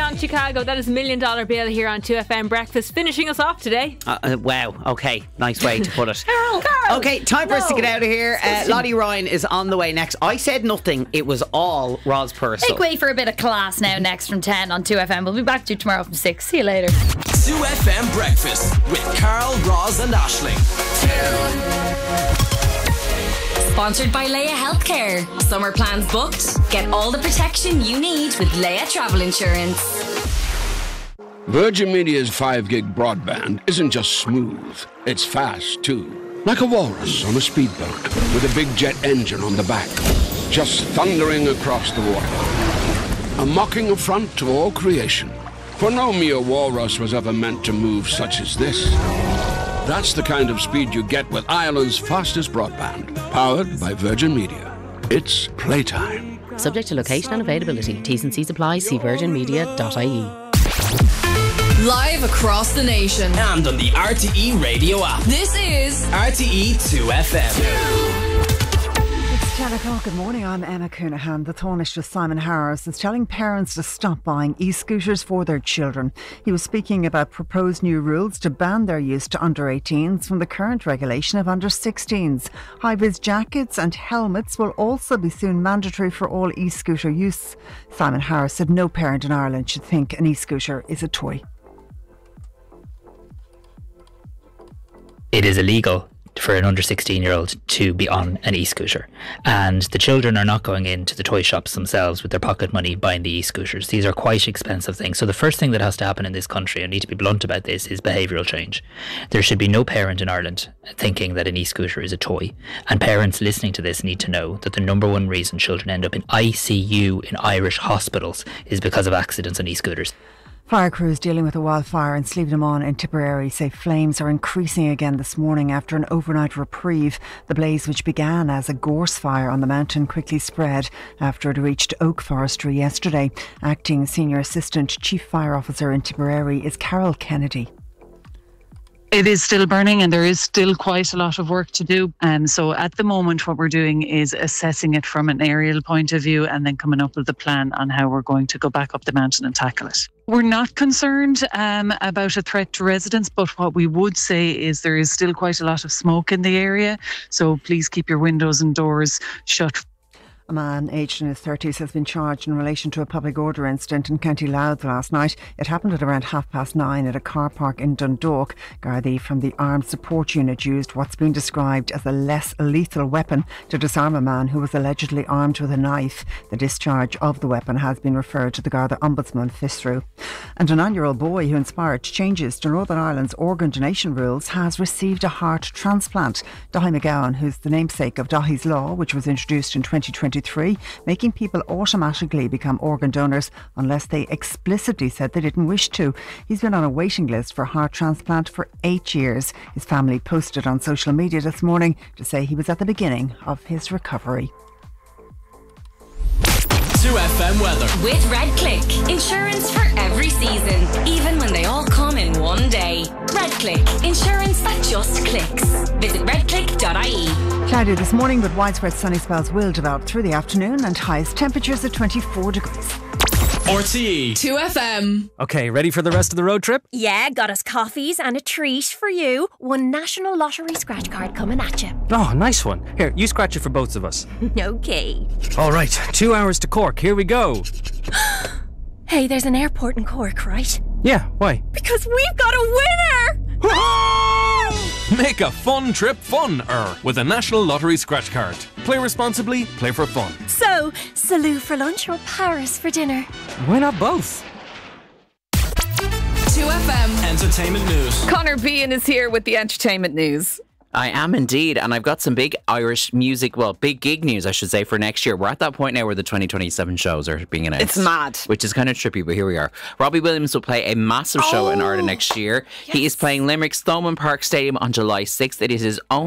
on Chicago. That is $1 Million Bill here on 2FM Breakfast, finishing us off today. Wow, okay, nice way to put it. Carl, okay, time for us to get out of here. Lottie Ryan is on the way next. I said nothing, it was all Roz Purcell. Make way for a bit of class now, next from 10 on 2FM. We'll be back to you tomorrow from 6. See you later. 2FM Breakfast with Carl, Roz and Aisling. Sponsored by Leia Healthcare. Summer plans booked? Get all the protection you need with Leia Travel Insurance. Virgin Media's 5 gig broadband isn't just smooth, it's fast too. Like a walrus on a speedboat with a big jet engine on the back, just thundering across the water. A mocking affront to all creation. For no mere walrus was ever meant to move such as this. That's the kind of speed you get with Ireland's fastest broadband, powered by Virgin Media. It's playtime. Subject to location and availability. T's and C's apply. See virginmedia.ie. Live across the nation And on the RTE radio app. This is RTE 2FM. It's 10 o'clock. Good morning. I'm Emma Coonahan. The Taoiseach Simon Harris is telling parents to stop buying e-scooters for their children. He was speaking about proposed new rules to ban their use to under 18s from the current regulation of under 16s. High-vis jackets and helmets will also be soon mandatory for all e-scooter use. Simon Harris said no parent in Ireland should think an e-scooter is a toy. It is illegal for an under 16-year-old to be on an e-scooter, and the children are not going into the toy shops themselves with their pocket money buying the e-scooters. These are quite expensive things. So the first thing that has to happen in this country, and I need to be blunt about this, is behavioural change. There should be no parent in Ireland thinking that an e-scooter is a toy, and parents listening to this need to know that the number one reason children end up in ICU in Irish hospitals is because of accidents on e-scooters. Fire crews dealing with a wildfire in Slievenamon in Tipperary say flames are increasing again this morning after an overnight reprieve. The blaze, which began as a gorse fire on the mountain, quickly spread after it reached Oak Forestry yesterday. Acting Senior Assistant Chief Fire Officer in Tipperary is Carol Kennedy. It is still burning and there is still quite a lot of work to do. So at the moment what we're doing is assessing it from an aerial point of view and then coming up with a plan on how we're going to go back up the mountain and tackle it. We're not concerned about a threat to residents, but what we would say is there is still quite a lot of smoke in the area. So please keep your windows and doors shut. A man aged in his 30s has been charged in relation to a public order incident in County Louth last night. It happened at around 9:30 at a car park in Dundalk. Gardaí from the Armed Support Unit used what's been described as a less lethal weapon to disarm a man who was allegedly armed with a knife. The discharge of the weapon has been referred to the Garda Ombudsman, Fisru. And a 9-year-old boy who inspired changes to Northern Ireland's organ donation rules has received a heart transplant. Dahi McGowan, who's the namesake of Dahi's Law, which was introduced in 2023, making people automatically become organ donors unless they explicitly said they didn't wish to. He's been on a waiting list for heart transplant for 8 years. His family posted on social media this morning to say he was at the beginning of his recovery. 2FM weather. with Redclick. Insurance for every season, even when they all come in one day. Redclick. Insurance that just clicks. Visit redclick.ie. Cloudy this morning, but widespread sunny spells will develop through the afternoon and highest temperatures at 24 degrees. RTE 2FM. Okay, ready for the rest of the road trip? Yeah, got us coffees and a treat for you. One National Lottery scratch card coming at you. Oh, nice one. Here, you scratch it for both of us. Okay. All right, 2 hours to Cork. Here we go. Hey, there's an airport in Cork, right? Yeah, why? Because we've got a winner! Make a fun trip fun-er with a National Lottery scratch card. Play responsibly, play for fun. So, Salou for lunch or Paris for dinner? Why not both? 2FM Entertainment News. Conor Bean is here with the entertainment news. I am indeed, and I've got some big Irish music, well, big gig news, I should say, for next year. We're at that point now where the 2027 shows are being announced. It's mad. Which is kind of trippy, but here we are. Robbie Williams will play a massive show in Ireland next year. Yes. He is playing Limerick's Thomond Park Stadium on July 6th. It is his own